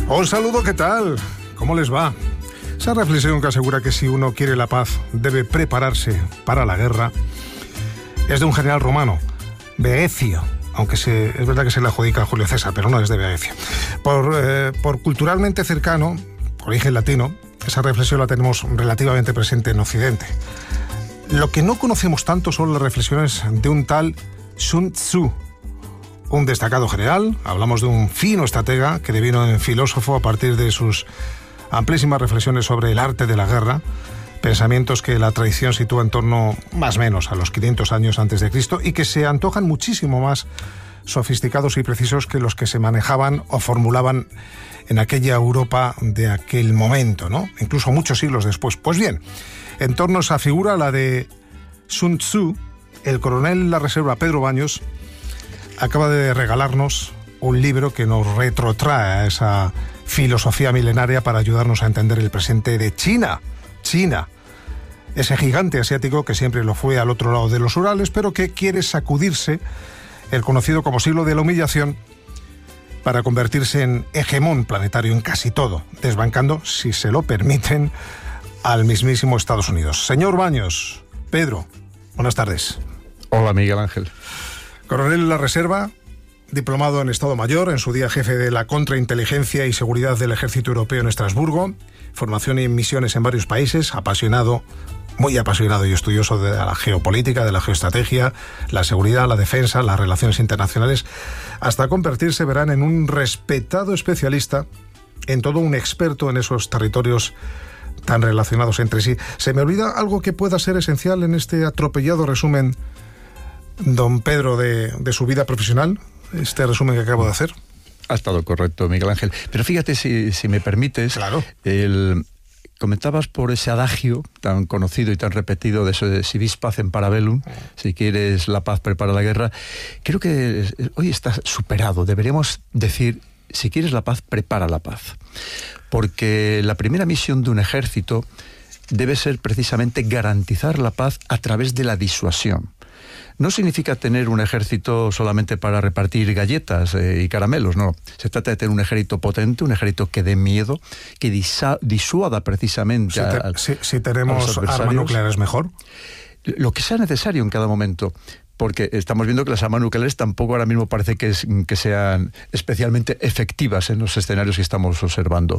Un saludo, ¿qué tal? ¿Cómo les va? Esa reflexión que asegura que si uno quiere la paz debe prepararse para la guerra es de un general romano, Veecio, aunque es verdad que se le adjudica a Julio César, pero no es de Veecio. Por culturalmente cercano, origen latino, esa reflexión la tenemos relativamente presente en Occidente. Lo que no conocemos tanto son las reflexiones de un tal Sun Tzu, un destacado general. Hablamos de un fino estratega que devino en filósofo a partir de sus amplísimas reflexiones sobre el arte de la guerra, pensamientos que la tradición sitúa en torno más o menos a los 500 años antes de Cristo y que se antojan muchísimo más sofisticados y precisos que los que se manejaban o formulaban en aquella Europa de aquel momento, ¿no? Incluso muchos siglos después. Pues bien, en torno a esa figura, la de Sun Tzu, el coronel de la reserva Pedro Baños acaba de regalarnos un libro que nos retrotrae a esa filosofía milenaria para ayudarnos a entender el presente de China, ese gigante asiático que siempre lo fue al otro lado de los Urales, pero que quiere sacudirse el conocido como siglo de la humillación para convertirse en hegemón planetario en casi todo, desbancando, si se lo permiten, al mismísimo Estados Unidos. Señor Baños, Pedro, buenas tardes. Hola, Miguel Ángel. Coronel de la Reserva, diplomado en Estado Mayor, en su día jefe de la Contrainteligencia y Seguridad del Ejército Europeo en Estrasburgo, formación y misiones en varios países, apasionado, muy apasionado y estudioso de la geopolítica, de la geoestrategia, la seguridad, la defensa, las relaciones internacionales, hasta convertirse, verán, en un respetado especialista, en todo un experto en esos territorios tan relacionados entre sí. ¿Se me olvida algo que pueda ser esencial en este atropellado resumen, don Pedro, de su vida profesional? Este resumen que acabo de hacer. Ha estado correcto, Miguel Ángel. Pero fíjate, si me permites, claro. Comentabas por ese adagio tan conocido y tan repetido de eso de si vis pacem para bellum, si quieres la paz prepara la guerra. Creo que hoy está superado. Deberíamos decir, si quieres la paz, prepara la paz. Porque la primera misión de un ejército debe ser precisamente garantizar la paz a través de la disuasión. No significa tener un ejército solamente para repartir galletas y caramelos, no. Se trata de tener un ejército potente, un ejército que dé miedo, que disuada precisamente si tenemos armas nucleares, mejor. Lo que sea necesario en cada momento. Porque estamos viendo que las armas nucleares tampoco ahora mismo parece que sean especialmente efectivas en los escenarios que estamos observando.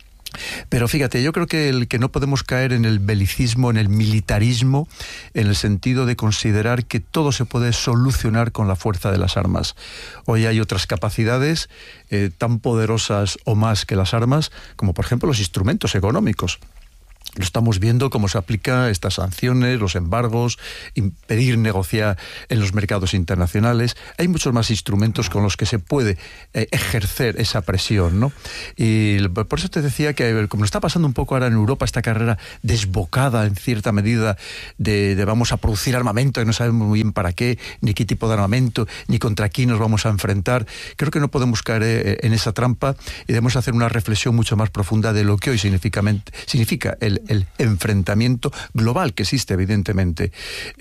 Pero fíjate, yo creo que no podemos caer en el belicismo, en el militarismo, en el sentido de considerar que todo se puede solucionar con la fuerza de las armas. Hoy hay otras capacidades tan poderosas o más que las armas, como por ejemplo los instrumentos económicos. Lo estamos viendo cómo se aplican estas sanciones, los embargos, impedir negociar en los mercados internacionales. Hay muchos más instrumentos con los que se puede ejercer esa presión, ¿no? Y por eso te decía que, como está pasando un poco ahora en Europa, esta carrera desbocada en cierta medida de vamos a producir armamento, que no sabemos muy bien para qué, ni qué tipo de armamento, ni contra quién nos vamos a enfrentar. Creo que no podemos caer en esa trampa y debemos hacer una reflexión mucho más profunda de lo que hoy significa el enfrentamiento global que existe, evidentemente.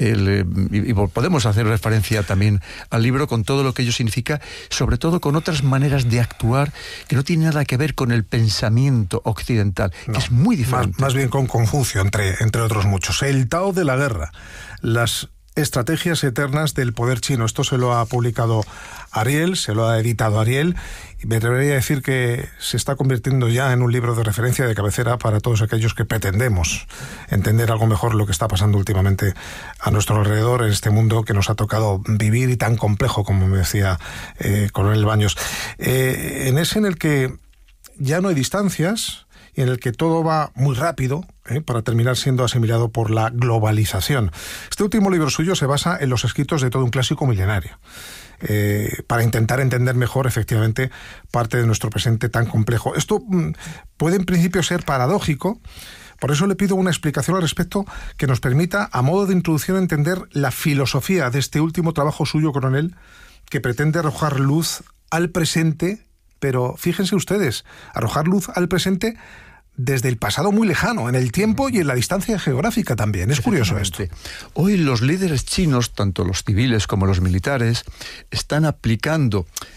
Y podemos hacer referencia también al libro con todo lo que ello significa, sobre todo con otras maneras de actuar que no tienen nada que ver con el pensamiento occidental, que es muy diferente. Más bien con Confucio, entre otros muchos. El Tao de la guerra, las estrategias eternas del poder chino. Esto se lo ha publicado Ariel, se lo ha editado Ariel, y me atrevería a decir que se está convirtiendo ya en un libro de referencia de cabecera para todos aquellos que pretendemos entender algo mejor lo que está pasando últimamente a nuestro alrededor en este mundo que nos ha tocado vivir y tan complejo, como me decía Coronel Baños. En ese en el que ya no hay distancias y en el que todo va muy rápido, para terminar siendo asimilado por la globalización. Este último libro suyo se basa en los escritos de todo un clásico milenario, para intentar entender mejor, efectivamente, parte de nuestro presente tan complejo. Esto puede en principio ser paradójico, por eso le pido una explicación al respecto que nos permita, a modo de introducción, entender la filosofía de este último trabajo suyo, coronel, que pretende arrojar luz al presente, pero fíjense ustedes, arrojar luz al presente desde el pasado muy lejano, en el tiempo y en la distancia geográfica también. Es curioso esto. Hoy los líderes chinos, tanto los civiles como los militares, están aplicando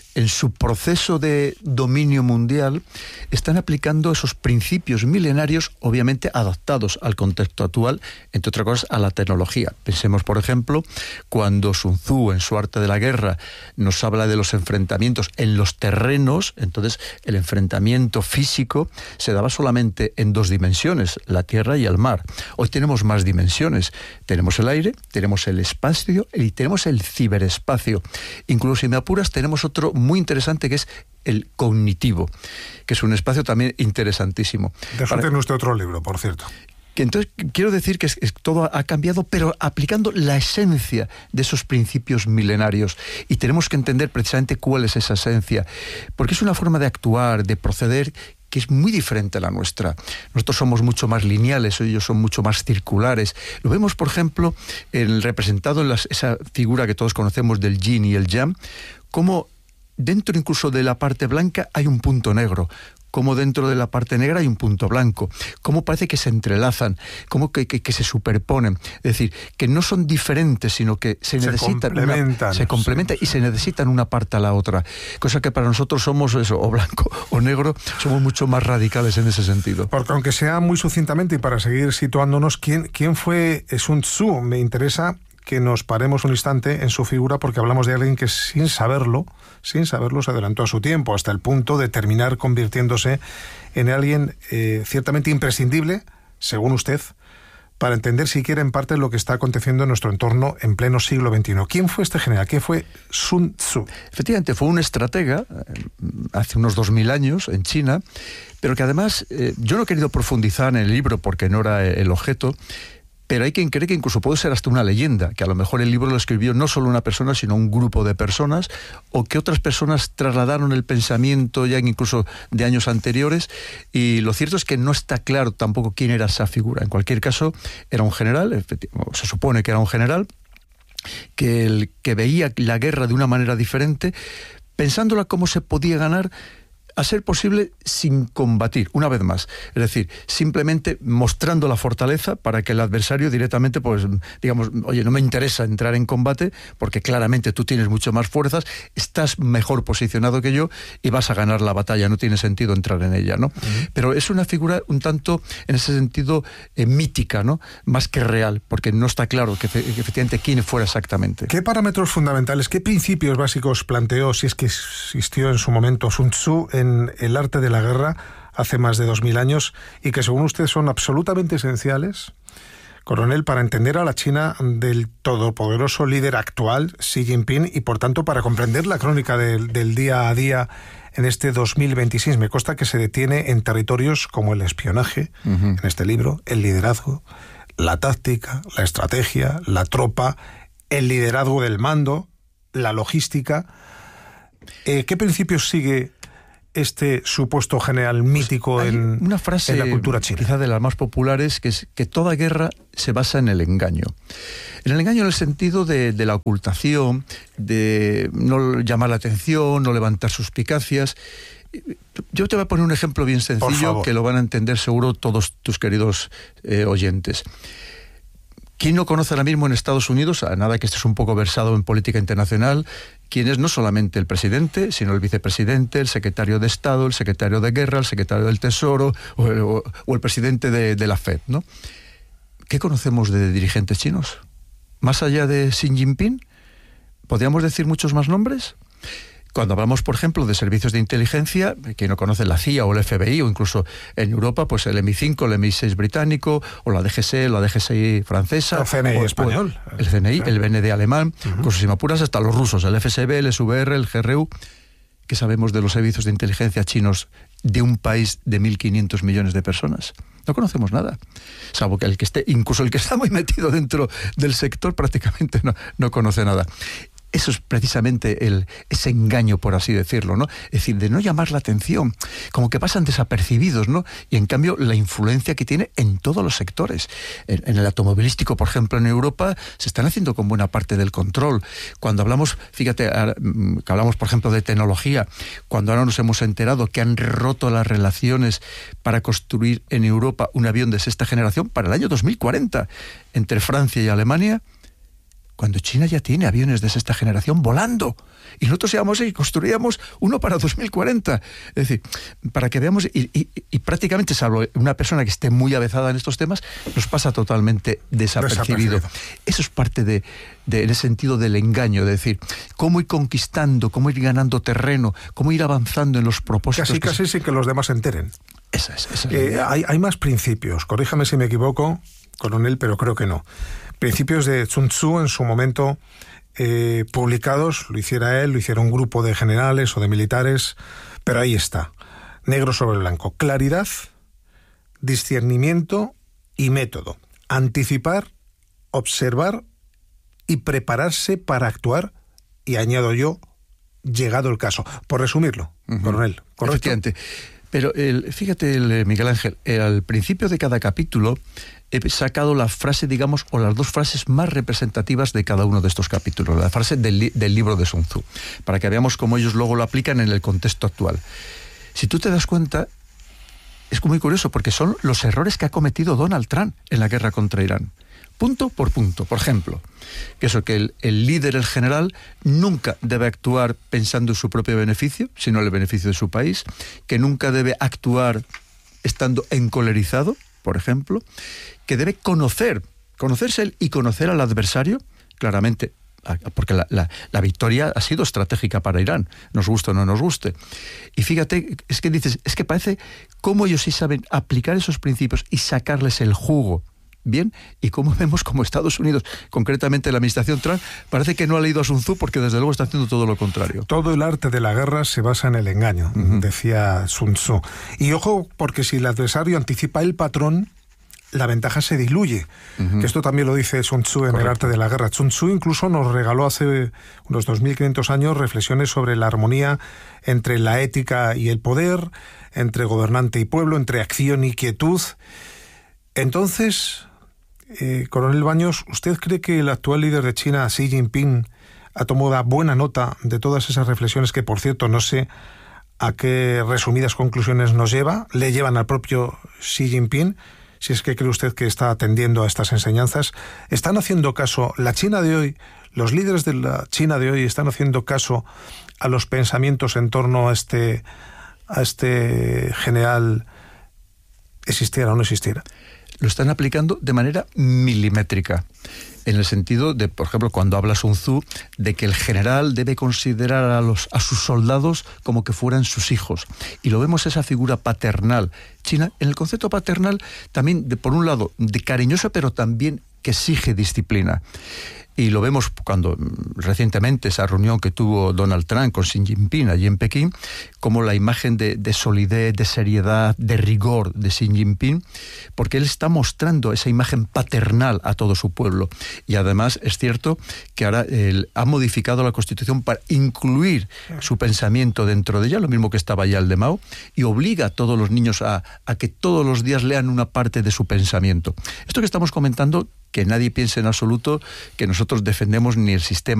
en su proceso de dominio mundial, están aplicando esos principios milenarios, obviamente adaptados al contexto actual, entre otras cosas, a la tecnología. Pensemos, por ejemplo, cuando Sun Tzu, en su Arte de la Guerra, nos habla de los enfrentamientos en los terrenos. Entonces, el enfrentamiento físico se daba solamente en dos dimensiones, la tierra y el mar. Hoy tenemos más dimensiones. Tenemos el aire, tenemos el espacio y tenemos el ciberespacio. Incluso, si me apuras, tenemos otro muy interesante, que es el cognitivo, que es un espacio también interesantísimo. De eso tiene usted otro libro, por cierto. Que entonces quiero decir que todo ha cambiado, pero aplicando la esencia de esos principios milenarios. Y tenemos que entender precisamente cuál es esa esencia, porque es una forma de actuar, de proceder, que es muy diferente a la nuestra. Nosotros somos mucho más lineales, ellos son mucho más circulares. Lo vemos, por ejemplo, representado en esa figura que todos conocemos del yin y el yang, como dentro incluso de la parte blanca hay un punto negro, como dentro de la parte negra hay un punto blanco, como parece que se entrelazan, como que se superponen. Es decir, que no son diferentes, sino que se complementan, y se necesitan una parte a la otra. Cosa que para nosotros somos eso, o blanco o negro, somos mucho más radicales en ese sentido. Porque aunque sea muy sucintamente, y para seguir situándonos, ¿quién fue Sun Tzu? Me interesa que nos paremos un instante en su figura, porque hablamos de alguien que sin saberlo se adelantó a su tiempo, hasta el punto de terminar convirtiéndose en alguien ciertamente imprescindible, según usted, para entender siquiera en parte lo que está aconteciendo en nuestro entorno en pleno siglo XXI. ¿Quién fue este general? ¿Quién fue Sun Tzu? Efectivamente, fue un estratega hace unos 2000 años en China, pero que además, yo no he querido profundizar en el libro porque no era el objeto, pero hay quien cree que incluso puede ser hasta una leyenda, que a lo mejor el libro lo escribió no solo una persona, sino un grupo de personas, o que otras personas trasladaron el pensamiento ya incluso de años anteriores, y lo cierto es que no está claro tampoco quién era esa figura. En cualquier caso, era un general, se supone que era un general, que veía la guerra de una manera diferente, pensándola cómo se podía ganar, a ser posible sin combatir, una vez más. Es decir, simplemente mostrando la fortaleza para que el adversario directamente, pues, digamos, oye, no me interesa entrar en combate porque claramente tú tienes mucho más fuerzas, estás mejor posicionado que yo y vas a ganar la batalla, no tiene sentido entrar en ella, ¿no? Uh-huh. Pero es una figura un tanto, en ese sentido, mítica, ¿no? Más que real, porque no está claro que efectivamente quién fuera exactamente. ¿Qué parámetros fundamentales, qué principios básicos planteó, si es que existió en su momento, Sun Tzu en El Arte de la Guerra hace más de 2000 años, y que según usted son absolutamente esenciales, coronel, para entender a la China del todopoderoso líder actual, Xi Jinping, y por tanto para comprender la crónica del día a día en este 2026? Me consta que se detiene en territorios como el espionaje, en este libro, el liderazgo, la táctica, la estrategia, la tropa, el liderazgo del mando, la logística. ¿Qué principios sigue este supuesto general mítico pues en una frase, en la cultura china? Quizá de las más populares, que es que toda guerra se basa en el engaño. En el engaño en el sentido de la ocultación, de no llamar la atención, no levantar suspicacias. Yo te voy a poner un ejemplo bien sencillo que lo van a entender seguro todos tus queridos oyentes. ¿Quién no conoce ahora mismo en Estados Unidos, a nada que estés un poco versado en política internacional, quién es no solamente el presidente, sino el vicepresidente, el secretario de Estado, el secretario de Guerra, el secretario del Tesoro o el presidente de la FED, ¿no? ¿Qué conocemos de dirigentes chinos? Más allá de Xi Jinping, ¿podríamos decir muchos más nombres? Cuando hablamos, por ejemplo, de servicios de inteligencia, quien no conoce la CIA o el FBI, o incluso en Europa, pues el MI5, el MI6 británico, o la DGSE, la DGSI francesa. El CNI español. El CNI, el BND alemán, incluso si me apuras hasta los rusos, el FSB, el SVR, el GRU. ¿Qué sabemos de los servicios de inteligencia chinos de un país de 1.500 millones de personas? No conocemos nada, salvo que incluso el que está muy metido dentro del sector prácticamente no conoce nada. Eso es precisamente ese engaño, por así decirlo, ¿no? Es decir, de no llamar la atención, como que pasan desapercibidos, ¿no? Y en cambio la influencia que tiene en todos los sectores. En el automovilístico, por ejemplo, en Europa, se están haciendo con buena parte del control. Cuando hablamos, fíjate, que hablamos, por ejemplo, de tecnología, cuando ahora nos hemos enterado que han roto las relaciones para construir en Europa un avión de sexta generación para el año 2040 entre Francia y Alemania, cuando China ya tiene aviones de sexta generación volando. Y nosotros íbamos y construíamos uno para 2040. Es decir, para que veamos, y prácticamente, salvo una persona que esté muy avezada en estos temas, nos pasa totalmente desapercibido. Eso es parte en ese sentido del engaño, de decir, cómo ir conquistando, cómo ir ganando terreno, cómo ir avanzando en los propósitos. Casi sin que los demás se enteren. Esa es hay más principios, corríjame si me equivoco, coronel, pero creo que no. Principios de Sun Tzu en su momento publicados, lo hiciera él, lo hiciera un grupo de generales o de militares, pero ahí está, negro sobre blanco: claridad, discernimiento y método. Anticipar, observar y prepararse para actuar, y añado yo, llegado el caso. Por resumirlo, coronel, ¿correcto? Efectivamente. Pero fíjate, Miguel Ángel, al principio de cada capítulo he sacado la frase, digamos, o las dos frases más representativas de cada uno de estos capítulos, la frase del libro de Sun Tzu, para que veamos cómo ellos luego lo aplican en el contexto actual. Si tú te das cuenta, es muy curioso, porque son los errores que ha cometido Donald Trump en la guerra contra Irán. Punto por punto. Por ejemplo, que el líder, el general, nunca debe actuar pensando en su propio beneficio, sino en el beneficio de su país, que nunca debe actuar estando encolerizado, por ejemplo, que debe conocerse él y conocer al adversario, claramente, porque la victoria ha sido estratégica para Irán, nos guste o no nos guste. Y fíjate, es que parece cómo ellos sí saben aplicar esos principios y sacarles el jugo. Bien, y como vemos como Estados Unidos, concretamente la administración Trump, parece que no ha leído a Sun Tzu, porque desde luego está haciendo todo lo contrario. Todo el arte de la guerra se basa en el engaño, decía Sun Tzu. Y ojo, porque si el adversario anticipa el patrón, la ventaja se diluye. Que esto también lo dice Sun Tzu en el arte de la guerra. Sun Tzu incluso nos regaló hace unos 2500 años reflexiones sobre la armonía entre la ética y el poder, entre gobernante y pueblo, entre acción y quietud. Entonces, coronel Baños, ¿usted cree que el actual líder de China, Xi Jinping, ha tomado buena nota de todas esas reflexiones que, por cierto, no sé a qué resumidas conclusiones nos lleva? ¿Le llevan al propio Xi Jinping? Si es que cree usted que está atendiendo a estas enseñanzas. ¿Están haciendo caso la China de hoy, los líderes de la China de hoy están haciendo caso a los pensamientos en torno a este general, existiera o no existiera? Lo están aplicando de manera milimétrica, en el sentido de, por ejemplo, cuando habla Sun Tzu, de que el general debe considerar a sus soldados como que fueran sus hijos. Y lo vemos esa figura paternal. China, en el concepto paternal, también, por un lado, de cariñoso, pero también que exige disciplina. Y lo vemos cuando recientemente esa reunión que tuvo Donald Trump con Xi Jinping allí en Pekín, como la imagen de solidez, de seriedad, de rigor de Xi Jinping, porque él está mostrando esa imagen paternal a todo su pueblo. Y además es cierto que ahora él ha modificado la Constitución para incluir su pensamiento dentro de ella, lo mismo que estaba ya el de Mao, y obliga a todos los niños a que todos los días lean una parte de su pensamiento. Esto que estamos comentando, que nadie piense en absoluto que nosotros defendemos ni el sistema